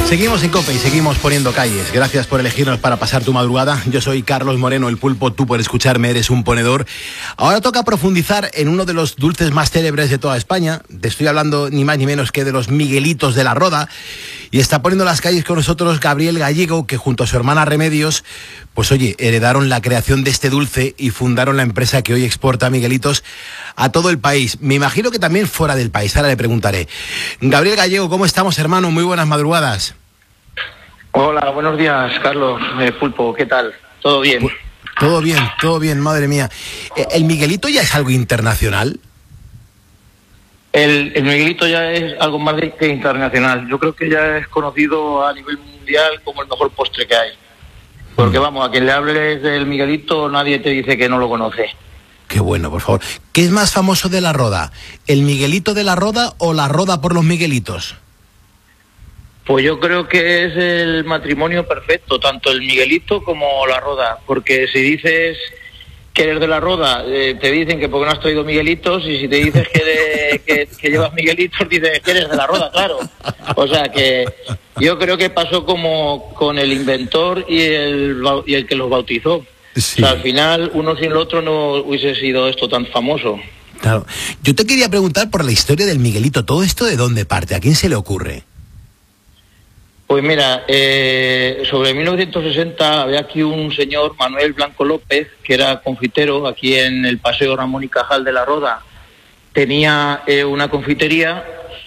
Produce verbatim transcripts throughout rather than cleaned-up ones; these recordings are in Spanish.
Seguimos en COPE y seguimos poniendo calles. Gracias por elegirnos para pasar tu madrugada. Yo soy Carlos Moreno, el Pulpo. Tú por escucharme eres un ponedor. Ahora toca profundizar en uno de los dulces más célebres de toda España. Te estoy hablando ni más ni menos que de los Miguelitos de la Roda. Y está poniendo las calles con nosotros Gabriel Gallego, que junto a su hermana Remedios, pues oye, heredaron la creación de este dulce y fundaron la empresa que hoy exporta Miguelitos a todo el país. Me imagino que también fuera del país. Ahora le preguntaré. Gabriel Gallego, ¿cómo estamos, hermano? Muy buenas madrugadas. Hola, buenos días, Carlos, eh, Pulpo, ¿qué tal? ¿Todo bien? Todo bien, todo bien, madre mía. ¿El Miguelito ya es algo internacional? El, el Miguelito ya es algo más de, que internacional. Yo creo que ya es conocido a nivel mundial como el mejor postre que hay. Porque vamos, a quien le hables del Miguelito, nadie te dice que no lo conoce. Qué bueno, por favor. ¿Qué es más famoso de la Roda? ¿El Miguelito de la Roda o la Roda por los Miguelitos? Pues yo creo que es el matrimonio perfecto, tanto el Miguelito como la Roda, porque si dices que eres de la Roda, eh, te dicen que porque no has traído Miguelitos, y si te dices que, de, que, que llevas Miguelitos, dices que eres de la Roda, claro. O sea que yo creo que pasó como con el inventor y el, y el que los bautizó. Sí. O sea, al final, uno sin el otro no hubiese sido esto tan famoso. Claro. Yo te quería preguntar por la historia del Miguelito. ¿Todo esto de dónde parte? ¿A quién se le ocurre? Pues mira, eh, sobre mil novecientos sesenta había aquí un señor, Manuel Blanco López, que era confitero aquí en el Paseo Ramón y Cajal de la Roda. Tenía eh, una confitería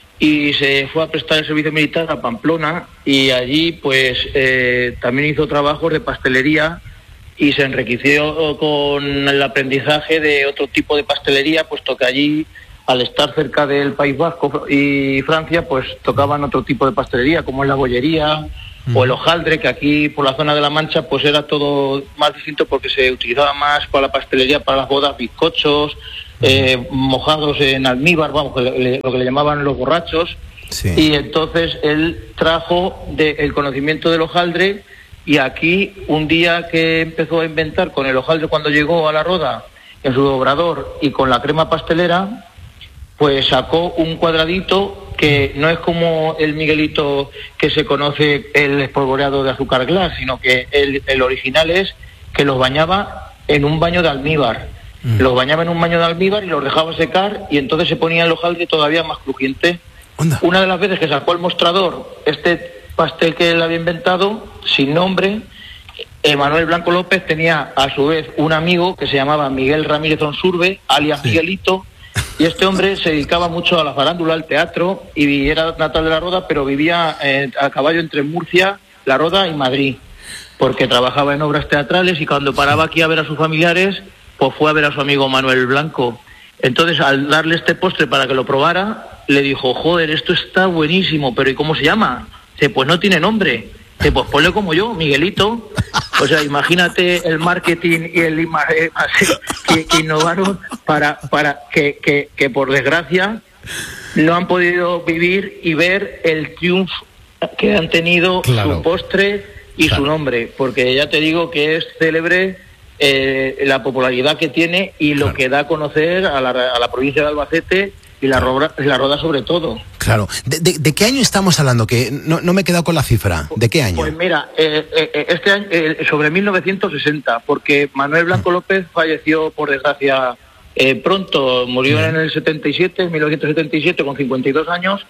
y se fue a prestar el servicio militar a Pamplona, y allí pues eh, también hizo trabajos de pastelería y se enriqueció con el aprendizaje de otro tipo de pastelería, puesto que allí, al estar cerca del País Vasco y Francia, pues tocaban otro tipo de pastelería, como es la bollería mm. o el hojaldre, que aquí por la zona de la Mancha pues era todo más distinto, porque se utilizaba más para la pastelería, para las bodas, bizcochos, mm. eh, mojados en almíbar, vamos, lo que le llamaban los borrachos. Sí. Y entonces él trajo de, el conocimiento del hojaldre, y aquí un día que empezó a inventar con el hojaldre, cuando llegó a la Roda en su obrador y con la crema pastelera, pues sacó un cuadradito que no es como el Miguelito que se conoce, el espolvoreado de azúcar glass, sino que el, el original es que los bañaba en un baño de almíbar. Mm. Los bañaba en un baño de almíbar y los dejaba secar, y entonces se ponía el hojaldre todavía más crujiente. Onda. Una de las veces que sacó al mostrador este pastel que él había inventado, sin nombre, Manuel Blanco López tenía a su vez un amigo que se llamaba Miguel Ramírez Onsurbe, alias sí. Miguelito. Y este hombre se dedicaba mucho a la farándula, al teatro, y era natal de la Roda, pero vivía eh, a caballo entre Murcia, la Roda y Madrid, porque trabajaba en obras teatrales, y cuando paraba aquí a ver a sus familiares, pues fue a ver a su amigo Manuel Blanco. Entonces, al darle este postre para que lo probara, le dijo: joder, esto está buenísimo, pero ¿y cómo se llama? Dice: pues no tiene nombre. Dice: pues ponle como yo, Miguelito. O sea, imagínate el marketing y el imagen que, que innovaron para, para que, que, que, por desgracia, no han podido vivir y ver el triunfo que han tenido, claro, su postre y claro, su nombre. Porque ya te digo que es célebre eh, la popularidad que tiene y lo claro, que da a conocer a la, a la provincia de Albacete y la Roda, la Roda sobre todo. Claro. ¿De, de, de qué año estamos hablando? Que no, no me he quedado con la cifra. ¿De qué año? Pues mira, eh, eh, este año, eh, sobre mil novecientos sesenta, porque Manuel Blanco López falleció, por desgracia, eh, pronto. Murió mm. en el setenta y siete, en mil novecientos setenta y siete, con cincuenta y dos años.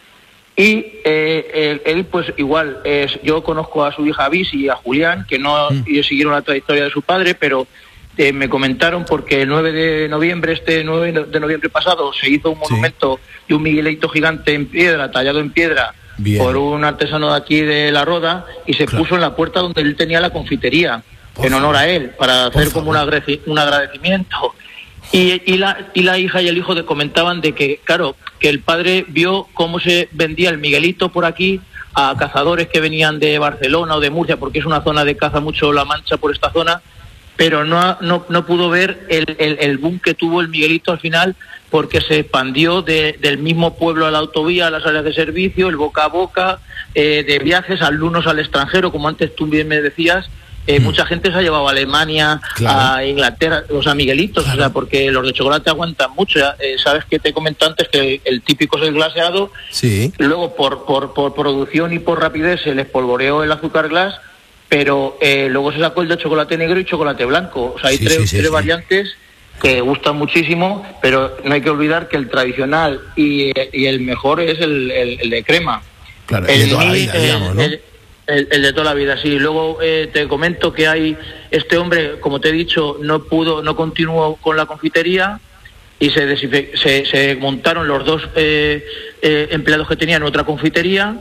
Y eh, él, pues igual, eh, yo conozco a su hija Vis y a Julián, que no mm. ellos siguieron la trayectoria de su padre, pero Eh, me comentaron, porque el nueve de noviembre, este nueve de noviembre pasado, se hizo un monumento sí. de un Miguelito gigante en piedra, tallado en piedra, bien, por un artesano de aquí de la Roda, y se claro, puso en la puerta donde él tenía la confitería, por en honor favor. a él, para hacer por como un, agreci- un agradecimiento. Y, y, la, y la hija y el hijo de comentaban de que, claro, que el padre vio cómo se vendía el Miguelito por aquí a cazadores que venían de Barcelona o de Murcia, porque es una zona de caza mucho La Mancha por esta zona, pero no, no, no pudo ver el, el, el boom que tuvo el Miguelito al final, porque se expandió de, del mismo pueblo a la autovía, a las áreas de servicio, el boca a boca, eh, de viajes, alumnos al extranjero, como antes tú bien me decías, Eh, mm. Mucha gente se ha llevado a Alemania, claro. a Inglaterra, los a Miguelitos, claro. O sea, porque los de chocolate aguantan mucho. Eh, Sabes que te comenté antes que el típico es el glaseado. Sí. Luego, por, por, por producción y por rapidez, se les polvoreó el azúcar glass, pero eh, luego se sacó el de chocolate negro y chocolate blanco. O sea, hay sí, tres, sí, sí, tres sí. variantes que gustan muchísimo, pero no hay que olvidar que el tradicional y, y el mejor es el, el, el de crema. Claro, el, el de toda la vida, digamos, ¿no? El, El, el de toda la vida, sí. Luego eh, te comento que hay este hombre, como te he dicho, no pudo, no continuó con la confitería y se, desife, se, se montaron los dos eh, eh, empleados que tenían otra confitería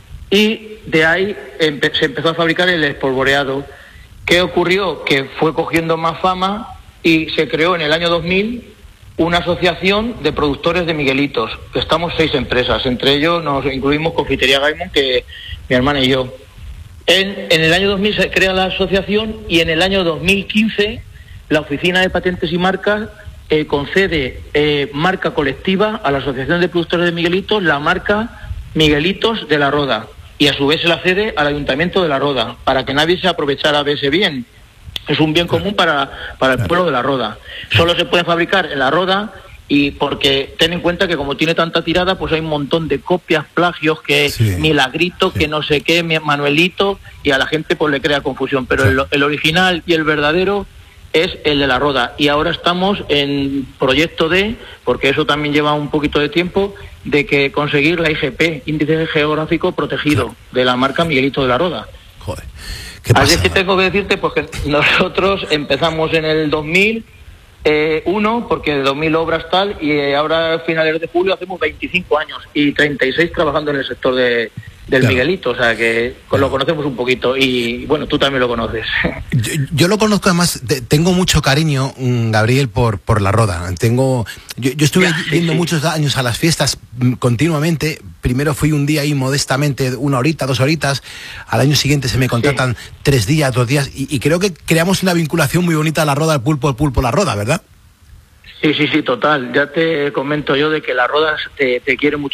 y de ahí empe, se empezó a fabricar el espolvoreado. ¿Qué ocurrió? Que fue cogiendo más fama y se creó en el año dos mil una asociación de productores de Miguelitos. Estamos seis empresas, entre ellos nos incluimos Confitería Gaimon, que mi hermana y yo. En, en el año dos mil se crea la asociación y en el año dos mil quince la Oficina de Patentes y Marcas eh, concede eh, marca colectiva a la Asociación de Productores de Miguelitos, la marca Miguelitos de la Roda, y a su vez se la cede al Ayuntamiento de la Roda, para que nadie se aprovechara de ese bien. Es un bien común para, para el pueblo de la Roda. Solo se puede fabricar en la Roda. Y porque ten en cuenta que como tiene tanta tirada, pues hay un montón de copias, plagios, que sí, Milagrito, sí. que no sé qué, Manuelito, y a la gente pues le crea confusión. Pero sí. el, el original y el verdadero es el de la Roda. Y ahora estamos en proyecto de, porque eso también lleva un poquito de tiempo, de que conseguir la I G P, Índice Geográfico Protegido, claro. de la marca Miguelito de la Roda. Joder, ¿qué pasa? Así es que tengo que decirte pues que nosotros empezamos en el dos mil... Eh, uno, porque de dos mil obras tal, y eh, ahora a finales de julio hacemos veinticinco años y treinta y seis trabajando en el sector de, del claro. Miguelito, o sea que claro. lo conocemos un poquito y bueno, tú también lo conoces. Yo, yo lo conozco, además, de, tengo mucho cariño, Gabriel, por, por la Roda. Tengo, yo, yo estuve ya, yendo sí, muchos sí. años a las fiestas continuamente. Primero fui un día ahí modestamente, una horita, dos horitas. Al año siguiente se me contratan sí. tres días, dos días. Y, y creo que creamos una vinculación muy bonita a la Roda, el pulpo, el pulpo, la Roda, ¿verdad? Sí, sí, sí, total. Ya te comento yo de que la Roda te, te quiere mucho.